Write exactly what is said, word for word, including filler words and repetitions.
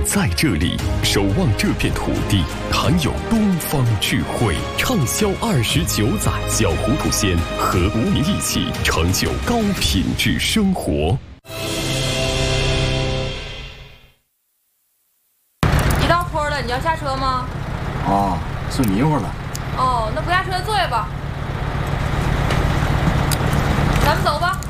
在这里，守望这片土地，含有东方智慧，畅销二十九载。小糊涂仙和无名一起成就高品质生活。 一到坡了，你要下车吗？ 啊，是迷糊了。 哦，那不下车坐下吧。咱们走吧。